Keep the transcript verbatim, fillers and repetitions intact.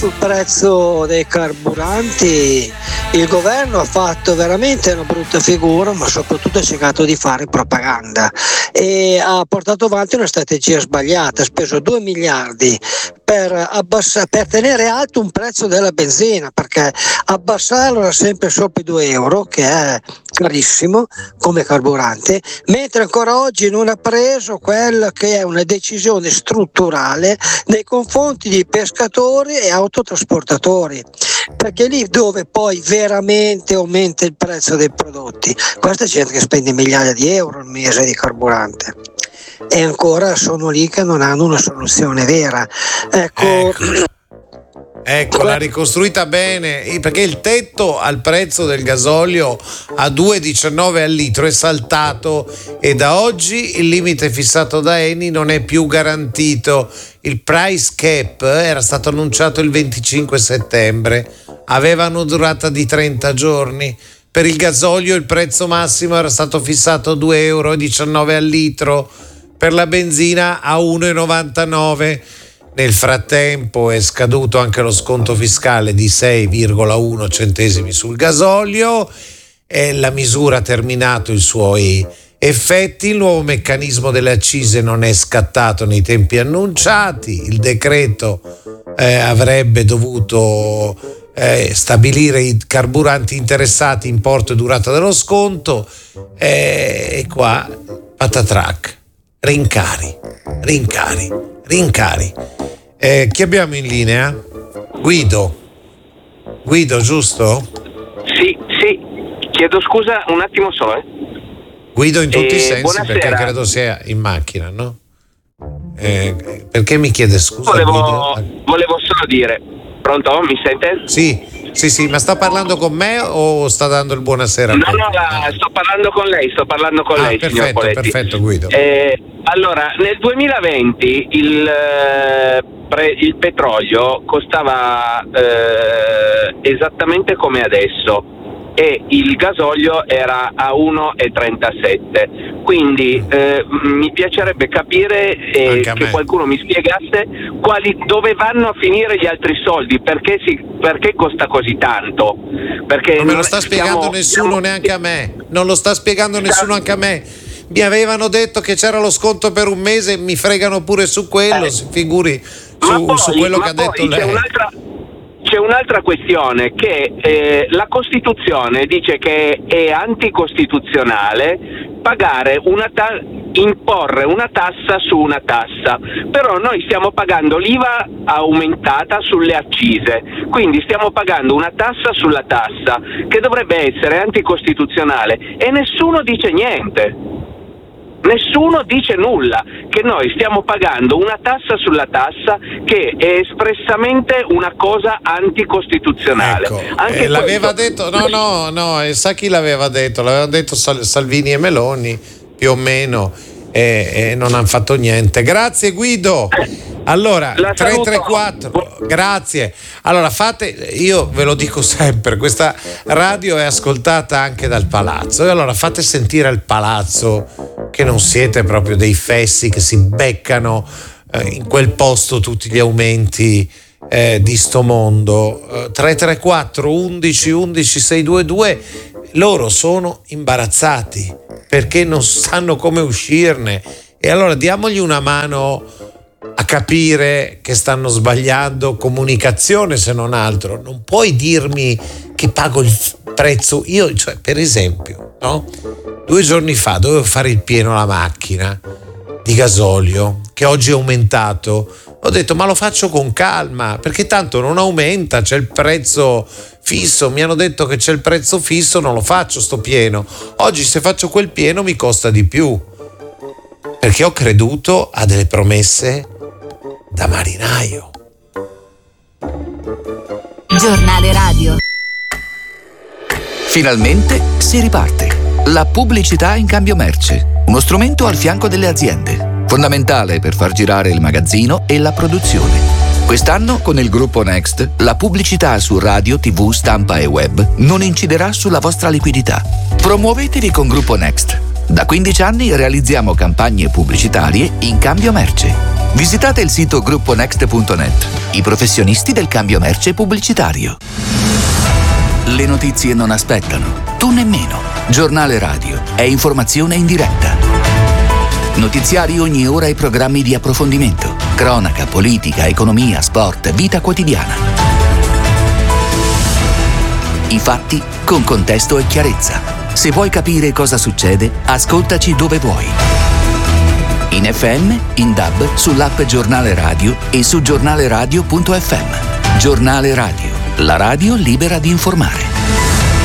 sul prezzo dei carburanti il governo ha fatto veramente una brutta figura, ma soprattutto ha cercato di fare propaganda e ha portato avanti una strategia sbagliata. Ha speso due miliardi per, abbassare, per tenere alto un prezzo della benzina, perché abbassarlo era sempre sopra i due euro, che è carissimo come carburante, mentre ancora oggi non ha preso quella che è una decisione strutturale nei confronti di pescatori e autotrasportatori, perché lì dove poi veramente aumenta il prezzo dei prodotti. Questa è gente che spende migliaia di euro al mese di carburante e ancora sono lì che non hanno una soluzione vera. Ecco, ecco. Ecco, l'ha ricostruita bene, perché il tetto al prezzo del gasolio a due virgola diciannove al litro è saltato e da oggi il limite fissato da Eni non è più garantito. Il price cap era stato annunciato il venticinque settembre, aveva una durata di trenta giorni. Per il gasolio il prezzo massimo era stato fissato a due virgola diciannove euro al litro, per la benzina a uno virgola novantanove. Nel frattempo è scaduto anche lo sconto fiscale di sei virgola uno centesimi sul gasolio e la misura ha terminato i suoi effetti. Il nuovo meccanismo delle accise non è scattato nei tempi annunciati. Il decreto eh, avrebbe dovuto eh, stabilire i carburanti interessati, importo e durata dello sconto eh, e qua patatrac, rincari, rincari, rincari. Eh, chi abbiamo in linea? Guido. Guido, giusto? Sì, sì. Chiedo scusa un attimo solo. Eh. Guido in tutti eh, i sensi, buonasera. Perché credo sia in macchina, no? Eh, perché mi chiede scusa? Volevo, Guido? volevo solo dire. Pronto? Mi sente? Sì, sì, sì, ma sta parlando con me o sta dando il buonasera? No, no, la, sto parlando con lei, sto parlando con ah, lei, perfetto, signor Poletti. Perfetto, Guido. Eh, allora, nel duemilaventi il, eh, pre, il petrolio costava eh, esattamente come adesso e il gasolio era a uno virgola trentasette, quindi eh, mi piacerebbe capire eh, che qualcuno mi spiegasse quali, dove vanno a finire gli altri soldi, perché, si, perché costa così tanto, perché non me lo sta spiegando stiamo, nessuno stiamo... neanche a me, non lo sta spiegando nessuno anche a me. Mi avevano detto che c'era lo sconto per un mese, mi fregano pure su quello, eh. si figuri su, poi, su quello che ha detto lei. C'è un'altra, c'è un'altra questione, che eh, la Costituzione dice che è anticostituzionale pagare una ta- imporre una tassa su una tassa, però noi stiamo pagando l'I V A aumentata sulle accise, quindi stiamo pagando una tassa sulla tassa che dovrebbe essere anticostituzionale e nessuno dice niente. Nessuno dice nulla, che noi stiamo pagando una tassa sulla tassa che è espressamente una cosa anticostituzionale. Ecco, Anche eh, l'aveva questo... detto, no, no, no, e sa chi l'aveva detto? L'aveva detto Sal- Salvini e Meloni, più o meno, e, e non hanno fatto niente. Grazie Guido. Allora, tre tre quattro, grazie. Allora, fate, io ve lo dico sempre, questa radio è ascoltata anche dal palazzo, e allora fate sentire al palazzo che non siete proprio dei fessi che si beccano eh, in quel posto tutti gli aumenti eh, di sto mondo. eh, tre tre quattro undici undici seicentoventidue, loro sono imbarazzati perché non sanno come uscirne, e allora diamogli una mano a capire che stanno sbagliando comunicazione, se non altro. Non puoi dirmi che pago il prezzo io, cioè, per esempio, no? Due giorni fa dovevo fare il pieno alla macchina di gasolio, che oggi è aumentato. Ho detto, ma lo faccio con calma, perché tanto non aumenta, c'è il prezzo fisso. Mi hanno detto che c'è il prezzo fisso, non lo faccio sto pieno. Oggi se faccio quel pieno mi costa di più, perché ho creduto a delle promesse da marinaio. Giornale radio. Finalmente si riparte. La pubblicità in cambio merce, uno strumento al fianco delle aziende, fondamentale per far girare il magazzino e la produzione. Quest'anno con il gruppo Next la pubblicità su radio, tv, stampa e web non inciderà sulla vostra liquidità. Promuovetevi con Gruppo Next. Da quindici anni realizziamo campagne pubblicitarie in cambio merce. Visitate il sito gruppo next punto net, i professionisti del cambio merce pubblicitario. Le notizie non aspettano, tu nemmeno. Giornale Radio è informazione in diretta. Notiziari ogni ora e programmi di approfondimento. Cronaca, politica, economia, sport, vita quotidiana. I fatti con contesto e chiarezza. Se vuoi capire cosa succede, ascoltaci dove vuoi. In F M, in D A B, sull'app Giornale Radio e su giornaleradio punto effe emme. Giornale Radio, la radio libera di informare.